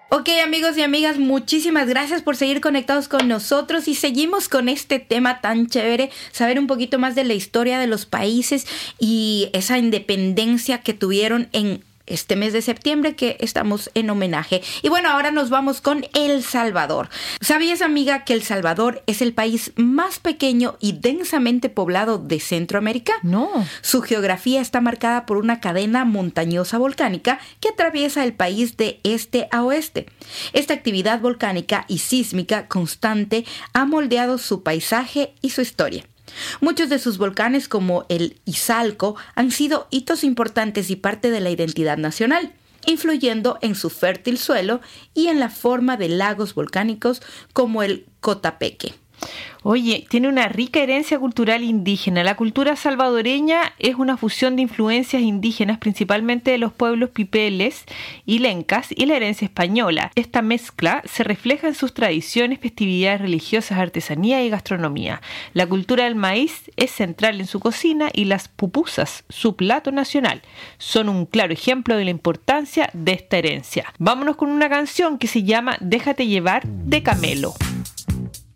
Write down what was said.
Ok, amigos y amigas, muchísimas gracias por seguir conectados con nosotros y seguimos con este tema tan chévere, saber un poquito más de la historia de los países y esa independencia que tuvieron en este mes de septiembre que estamos en homenaje. Y bueno, ahora nos vamos con El Salvador. ¿Sabías, amiga, que El Salvador es el país más pequeño y densamente poblado de Centroamérica? No. Su geografía está marcada por una cadena montañosa volcánica que atraviesa el país de este a oeste. Esta actividad volcánica y sísmica constante ha moldeado su paisaje y su historia. Muchos de sus volcanes, como el Izalco, han sido hitos importantes y parte de la identidad nacional, influyendo en su fértil suelo y en la forma de lagos volcánicos como el Cotapeque. Oye, tiene una rica herencia cultural indígena. La cultura salvadoreña es una fusión de influencias indígenas, principalmente de los pueblos pipeles y lencas, y la herencia española. Esta mezcla se refleja en sus tradiciones, festividades religiosas, artesanía y gastronomía. La cultura del maíz es central en su cocina y las pupusas, su plato nacional, son un claro ejemplo de la importancia de esta herencia. Vámonos con una canción que se llama Déjate llevar de Camelo.